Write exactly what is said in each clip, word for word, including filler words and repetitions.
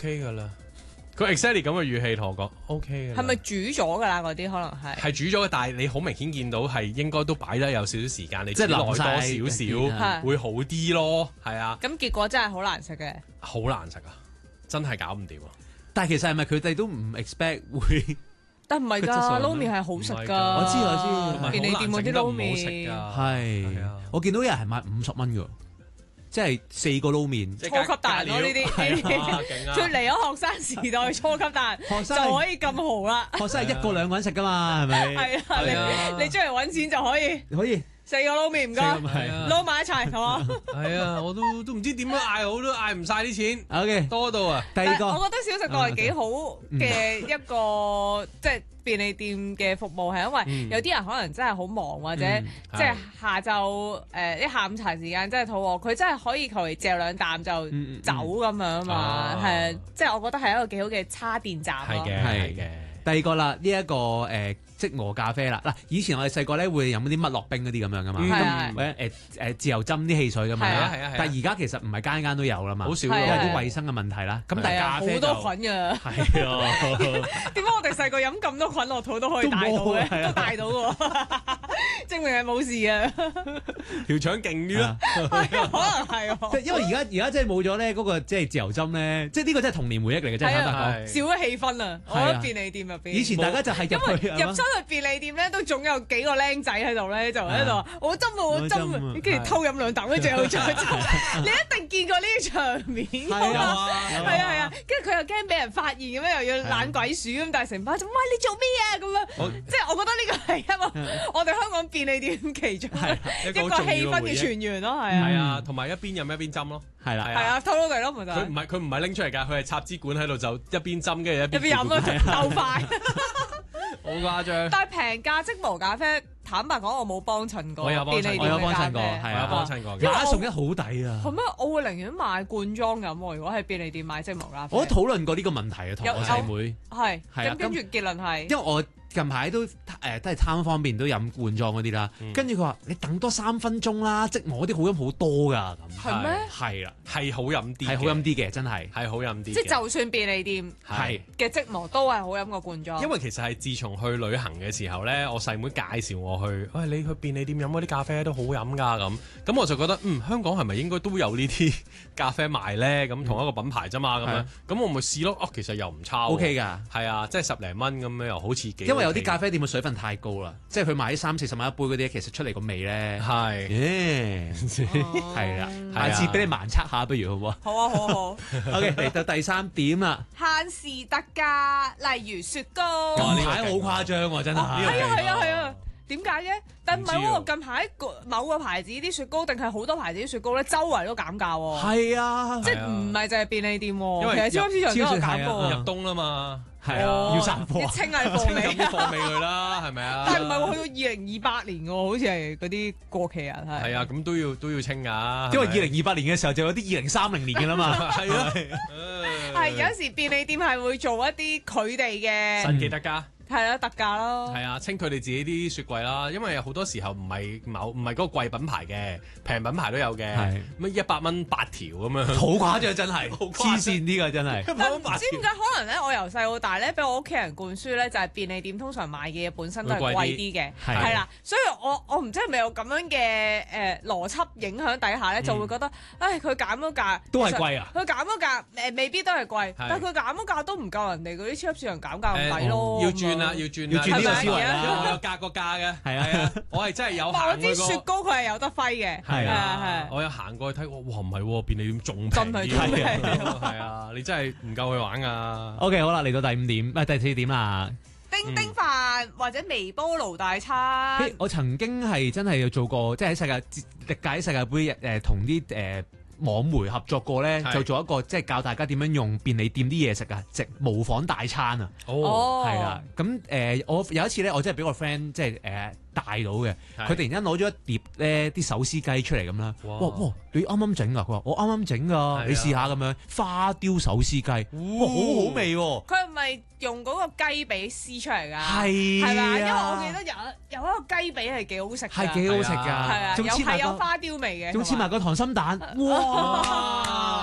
OK 噶啦。佢 exactly 咁嘅語氣同我講 OK 嘅。 係咪煮咗㗎啦？嗰啲可能係係煮咗嘅，但係你好明顯見到係應該都擺得有少少時間，你即係耐多淋晒少少會好啲咯。係啊， 咁結果真係好難食嘅， 好難食啊！真係搞唔掂啊！ 但係其實係咪佢哋都唔 expect 會？ 但唔係㗎，撈麵係好食㗎。 我知我知， 便利店嗰啲撈麵係啊， 我見到有人係賣五十蚊㗎。即係四個撈麵， 初級達人咯呢啲，脫離咗學生時代初級達人就可以咁豪啦。 學生係一個兩個人食㗎嘛，係咪？ 係啊，你你出嚟揾錢就可以， 可以四個撈麵唔該，撈埋一齊係嘛？ 係啊，我都都唔知點樣嗌好，都嗌唔晒啲錢。 OK， 多到啊！ 第二個， 我覺得小食部係幾好嘅一個即係便利店嘅服務，係因為有啲人可能真係好忙，或者即係下晝誒啲下午茶時間真係肚餓，佢真係可以求其嚼兩啖就走咁樣啊嘛，係即係我覺得係一個幾好嘅叉電站咯。 係嘅，係嘅。 第二個啦，呢一個誒即磨咖啡啦。嗱，以前我哋細個咧會飲啲乜樂冰嗰啲咁樣噶嘛，咁誒誒誒自由斟啲汽水咁樣啦。但係而家其實唔係間間都有啦嘛，好少，因為啲衞生嘅問題啦。咁但係咖啡好多菌㗎。係啊。點解我哋細個飲咁多菌落肚都可以帶到嘅？都帶到喎，證明係冇事啊！ 條腸勁啲咯， 可能係喎。 因為而家而家真係冇咗咧嗰個即係自由斟咧，即係呢個真係童年回憶嚟嘅，真係坦白講。 少咗氣氛啊！我覺得便利店入邊， 以前大家就係入去， 入親去便利店咧，都總有幾個僆仔喺度咧，就喺度話我斟啊，我斟啊，跟住偷飲兩啖，跟住又再斟。你一定見過呢啲場面㗎嘛？係啊係啊，跟住佢又驚俾人發現咁樣，又要懶鬼鼠咁，但係成班就喂你做咩啊咁樣？即係我覺得呢個係一個我哋香港便利店其中一個氣氛嘅傳源咯，係啊。 係啊，同埋一邊飲一邊斟咯， 係啦， 係啊，偷偷地咯，咪就佢唔係佢唔係拎出嚟㗎，佢係插支管喺度就一邊斟跟住一邊一邊飲咯，鬥快。 好誇張， 但係平價即磨咖啡，坦白講我冇幫襯過。 我有幫襯， 我有幫襯過，係啊， 幫襯過。 買一送一好抵啊！ 係咩？我會寧願買罐裝飲喎。如果喺便利店買即磨咖啡， 我都討論過呢個問題啊，同我細妹。 係，咁跟住結論係， 因為我近排都誒都係貪方便，都飲罐裝嗰啲啦。跟住佢話：你等多三分鐘啦，即磨嗰啲好飲好多㗎咁。 係咩？ 係啦， 係好飲啲， 係好飲啲嘅，真係係好飲啲。 即係就算便利店係嘅即磨都係好飲過罐裝。 因為其實係自從去旅行嘅時候咧，我細妹介紹我去，喂，你去便利店飲嗰啲咖啡都好飲㗎咁。咁我就覺得嗯，香港係咪應該都有呢啲咖啡賣咧？咁同一個品牌啫嘛，咁樣咁我咪試咯。哦，其實又唔差 ，OK 㗎。係啊，即係十零蚊咁樣又好似幾。 因為有啲咖啡店嘅水分太高啦，即係佢賣啲三四十蚊一杯嗰啲，其實出嚟個味咧係， 係啦，下次俾你盲測下不如好唔好？ 好啊，好好。 OK，嚟到第三點啦， 限時特價，例如雪糕。 近排好誇張喎，真係。 係啊係啊係啊，點解嘅？但唔係喎，近排某個牌子啲雪糕，定係好多牌子啲雪糕咧，周圍都減價喎。 係啊， 即係唔係淨係便利店喎？ 因為其實超級市場都有減過。 入冬啦嘛。 係啊，要散貨， 清係貨尾， 清啲貨尾佢啦，係咪啊？ 但係唔係喎，去到二零二八年喎，好似係嗰啲過期啊，係。 係啊，咁都要都要清㗎。 因為二零二八年嘅時候就有啲二零三零年嘅啦嘛。 係啊， 係有時便利店係會做一啲佢哋嘅神奇特價。 係啦，特價咯。 係啊，清佢哋自己啲雪櫃啦，因為好多時候唔係某唔係嗰個貴品牌嘅，平品牌都有嘅。係乜一百蚊八條咁樣， 好誇張真係，黐線啲㗎真係。 但唔知點解可能咧，我由細到大咧，俾我屋企人灌輸咧，就係便利店通常買嘅嘢本身都係貴啲嘅，係啦，所以我我唔知係咪有咁樣嘅誒邏輯影響底下咧，就會覺得，唉，佢減咗價都係貴啊！ 佢減咗價誒未必都係貴，但係佢減咗價都唔夠人哋嗰啲超級市場減價咁抵咯。 要轉啦，要轉， 要轉呢個思維啦。 我有價個價嘅， 係啊， 我係真係有。 我知雪糕佢係有得揮嘅， 係啊， 係。 我有行過去睇，哇唔係便利店仲平啲，係啊，你真係唔夠去玩㗎。 OK， 好啦，嚟到第五點，唔係第四點啦。 叮叮飯或者微波爐大餐。 我曾經係真係有做過，即係喺世界歷屆世界盃誒同啲誒網媒合作過咧，就做一個即係教大家點樣用便利店啲嘢食啊，食模仿大餐啊。 哦， 係啦，咁誒我有一次咧，我真係俾個 friend 即係誒帶到嘅，佢突然間攞咗一碟咧啲手撕雞出嚟咁啦。哇哇，你啱啱整㗎？佢話我啱啱整㗎，你試下咁樣花雕手撕雞，哇好好味喎！ 佢係咪用嗰個雞髀撕出嚟㗎？ 係係咪？因為我記得有有一個雞髀係幾好食， 係幾好食㗎， 係啊，有係有花雕味嘅， 仲黐埋個溏心蛋，哇！ 即係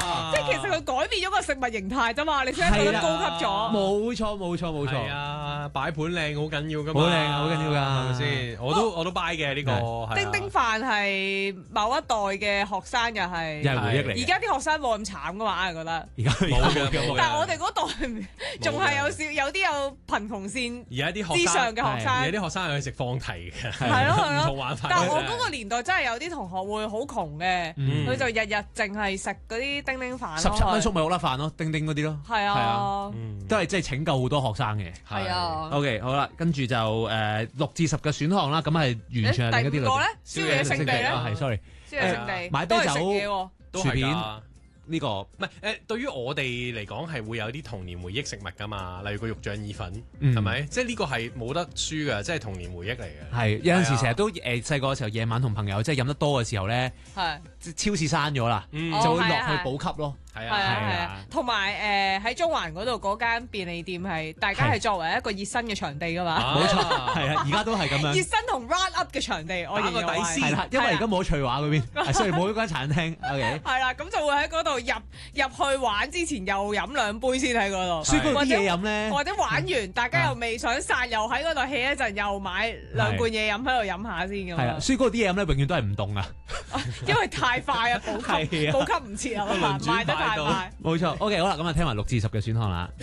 其實佢改變咗個食物形態啫嘛，你先覺得高級咗。 冇錯冇錯冇錯。 係啊，擺盤靚好緊要噶嘛。 好靚好緊要㗎， 係咪先？我都我都 buy 嘅呢個。 叮叮飯係某一代嘅學生又係， 又係回憶嚟。 而家啲學生冇咁慘噶嘛，我覺得。 而家冇嘅， 但係我哋嗰代仲係有少有啲有貧窮線而家啲之上嘅學生， 而家啲學生係去食放題嘅， 係咯係咯。 唔同玩法。 但係我嗰個年代真係有啲同學會好窮嘅，佢就日日淨係食嗰啲叮叮飯， 十七蚊粟米六粒飯咯，叮叮嗰啲咯。 係啊， 都係即係拯救好多學生嘅。 係啊。 OK， 好啦，跟住就誒六至十嘅選項啦，咁係完全係另一啲類。 第五個咧，宵夜聖地咧， 係 sorry， 宵夜聖地買啤酒、 都薯片。呢個唔係誒，對於我哋嚟講係會有啲童年回憶食物噶嘛，例如個肉醬意粉，係咪、嗯？即係呢個係冇得輸嘅，即係童年回憶嚟嘅。係有陣時成日都誒細個嘅時候，夜晚同朋友即係飲得多嘅時候咧， 係超市閂咗啦， 嗯、 就會落去補給咯。 係啊係啊，同埋誒喺中環嗰度嗰間便利店係大家係作為一個熱身嘅場地噶嘛。 冇錯，係啊，而家都係咁樣。熱身同 run up 嘅場地，我打個底先係啦，因為而家冇翠華嗰邊，雖然冇嗰間餐廳。OK， 係啦，咁就會喺嗰度入入去玩之前又飲兩杯先喺嗰度。 書嗰啲嘢飲咧， 或者玩完大家又未想散，又喺嗰度 hea 一陣，又買兩罐嘢飲喺度飲下先咁。 係啊，書嗰啲嘢飲咧，永遠都係唔凍啊， 因為太快啊，補給補給唔切啊嘛，賣得太快。 冇錯 ，OK， 好啦，咁啊聽埋六至十嘅選項啦。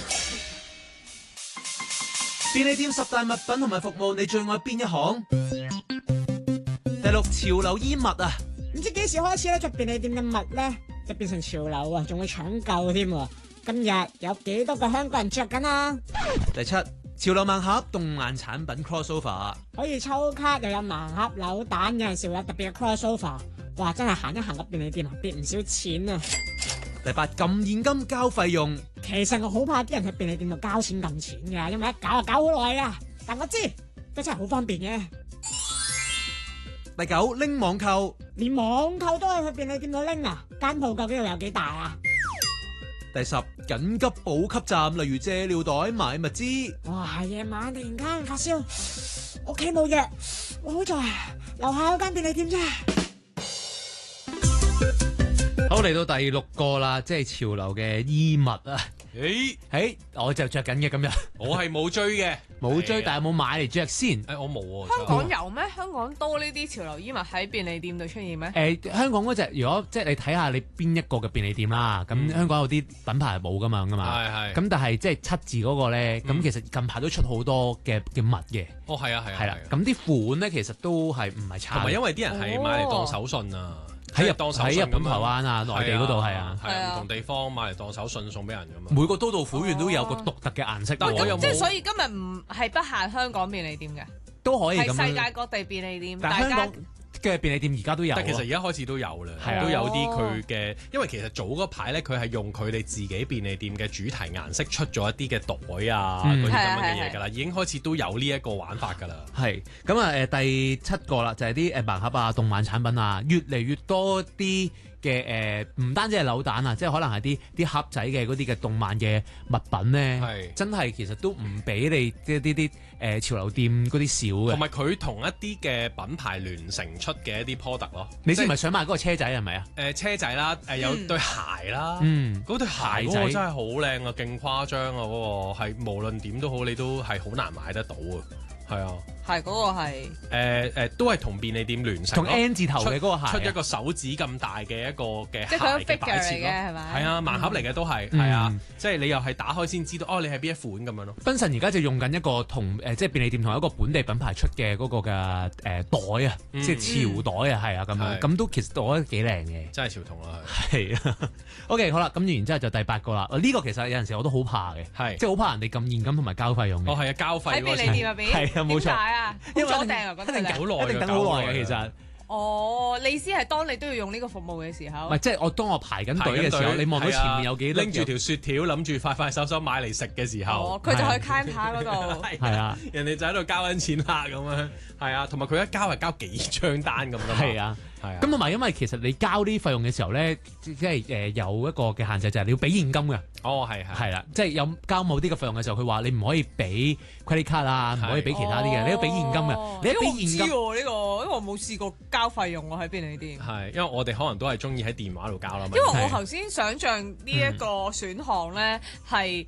便利店十大物品同埋服務，你最愛邊一項？第六，潮流衣物啊， 唔知幾時開始咧，着便利店嘅襪咧就變成潮流啊，仲會搶購添。今日有幾多個香港人着緊啊？ 第七，潮流盲盒動漫產品 crossover， 可以抽卡又有盲盒扭蛋，有陣時會有特別嘅 crossover， 哇！真係行一行個便利店啊，跌唔少錢啊！ 第八，撳現金交費用， 其實我好怕啲人喺便利店度交錢撳錢嘅，因為一搞就搞好耐啊。但我知都真係好方便嘅。 第九，拎網購， 連網購都係去便利店度拎啊！間鋪究竟度有幾大啊？ 第十，緊急補給站，例如借尿袋、買物資。 哇！夜晚突然間發燒，屋企冇藥，我好在樓下有間便利店啫。 好，嚟到第六個啦，即係潮流嘅衣物啊！ 誒誒，我就着緊嘅今日， 我係冇追嘅， 冇追，但係有冇買嚟着先？ 誒，我冇喎。 香港有咩？香港多呢啲潮流衣物喺便利店度出現咩？ 誒，香港嗰隻，如果即係你睇下你邊一個嘅便利店啦，咁香港有啲品牌係冇噶嘛，噶嘛。 係係。 咁但係即係七字嗰個咧，咁其實近排都出好多嘅嘅襪嘅。 哦，係啊係啊。 係啦，咁啲款咧其實都係唔係差。 同埋因為啲人係買嚟當手信啊。 喺日當喺日本、台灣啊、內地嗰度係啊， 係啊，唔同地方買嚟當手信送俾人咁嘛。 每個都道府縣都有個獨特嘅顏色。 但我又即係所以今日唔係不限香港便利店嘅， 都可以咁樣。 係世界各地便利店， 但係香港嘅便利店而家都有。 但其實而家開始都有啦，都有啲佢嘅，因為其實早嗰排咧，佢係用佢哋自己便利店嘅主題顏色出咗一啲嘅袋啊，嗰啲咁樣嘅嘢㗎啦，已經開始都有呢一個玩法㗎啦。 係咁啊！誒第七個啦，就係啲誒盲盒啊、動漫產品啊，越嚟越多啲嘅誒，唔單止係扭蛋啊，即係可能係啲啲盒仔嘅嗰啲嘅動漫嘅物品咧，係真係其實都唔俾你即係啲啲誒潮流店嗰啲少嘅。同埋佢同一啲嘅品牌聯成出嘅一啲 product 咯。 你知唔係想買嗰個車仔係咪啊？ 誒車仔啦，誒有對鞋啦， 嗯， 嗰對鞋嗰個真係好靚啊，勁誇張啊！嗰個係無論點都好，你都係好難買得到啊。係啊， 係嗰個係誒誒，都係同便利店聯成， 同 N 字頭嘅嗰個鞋， 出一個手指咁大嘅一個嘅鞋嘅擺設咯， 係咪？ 係啊，盲盒嚟嘅都係，係啊，即係你又係打開先知道，哦，你係邊一款咁樣咯。 賓神而家就用緊一個同誒即係便利店同一個本地品牌出嘅嗰個嘅誒袋啊，即係潮袋啊，係啊咁樣，咁都其實我覺得幾靚嘅， 真係潮童啦， 係啊。OK， 好啦，咁然之後就第八個啦。呢個其實有陣時我都好怕嘅，係即係好怕人哋撳現金同埋交費用嘅。 哦，係啊，交費喺便利店入邊， 係啊，冇錯。 點解啊？因為一定一定好耐，一定等好耐嘅其實。 哦，你意思係當你都要用呢個服務嘅時候？ 唔係，即係我當我排緊隊嘅時候，你望到前面有幾拎住條雪條，諗住快快手手買嚟食嘅時候， 佢就去 counter 嗰度。 係啊， 人哋就喺度交緊錢啦咁樣。係啊，同埋佢一交係交幾張單咁樣。 係啊， 咁同埋因為其實你交啲費用嘅時候咧，即係誒有一個嘅限制就係你要俾現金嘅。 哦，係係係啦，即係有交某啲嘅費用嘅時候，佢話你唔可以俾 credit card 啊，唔可以俾其他啲嘅，你要俾現金嘅。你一俾現金， 呢個，因為我冇試過交費用喎喺便利店。 係，因為我哋可能都係中意喺電話度交啦。 因為我頭先想象呢一個選項咧係